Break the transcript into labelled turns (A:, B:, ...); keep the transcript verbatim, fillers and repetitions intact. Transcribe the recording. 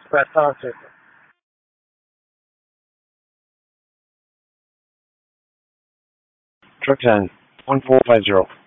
A: Press on system.
B: Truck ten, one four five zero.